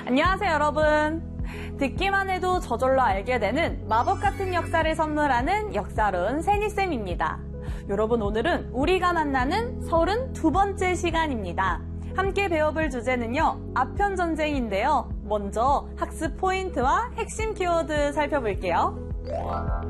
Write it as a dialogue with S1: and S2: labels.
S1: 안녕하세요, 여러분. 듣기만 해도 저절로 알게 되는 마법 같은 역사를 선물하는 역사론 세니쌤입니다. 여러분, 오늘은 우리가 만나는 32번째 시간입니다. 함께 배워볼 주제는요, 아편전쟁인데요. 먼저 학습 포인트와 핵심 키워드 살펴볼게요.